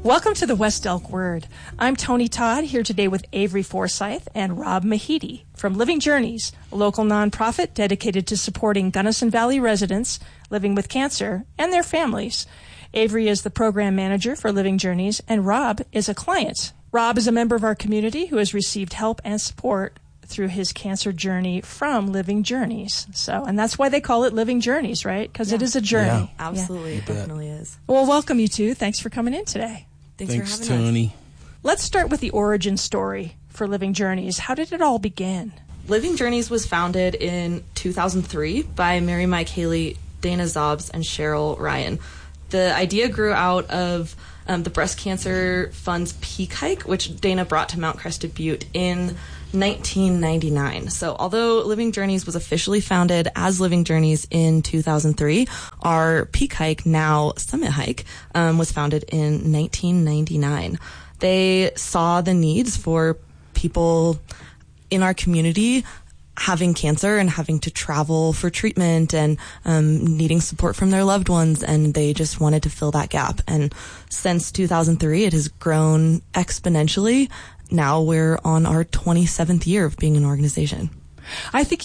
Welcome to the West Elk Word. I'm Tony Todd, here today with Avery Forsyth and Rob Mahidi from Living Journeys, a local nonprofit dedicated to supporting Gunnison Valley residents living with cancer and their families. Avery is the program manager for Living Journeys, and Rob is a client. Rob is a member of our community who has received help and support through his cancer journey from Living Journeys. And that's why they call it Living Journeys, right? Because it is a journey. Yeah. Absolutely, it definitely is. Well, welcome you two. Thanks for coming in today. Thanks for having Tony. us. Let's start with the origin story for Living Journeys. How did it all begin? Living Journeys was founded in 2003 by Mary Mike Haley, Dana Zobs, and Cheryl Ryan. The idea grew out of the Breast Cancer Fund's Peak Hike, which Dana brought to Mount Crested Butte in 1999. So although Living Journeys was officially founded as Living Journeys in 2003, our Peak Hike, now Summit Hike, was founded in 1999. They saw the needs for people in our community having cancer and having to travel for treatment and needing support from their loved ones, and they just wanted to fill that gap. And since 2003, it has grown exponentially. Now we're on our 27th year of being an organization. I think